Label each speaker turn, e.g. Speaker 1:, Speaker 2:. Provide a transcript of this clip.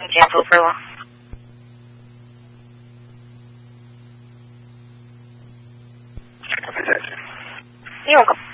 Speaker 1: 这样做分了。因为我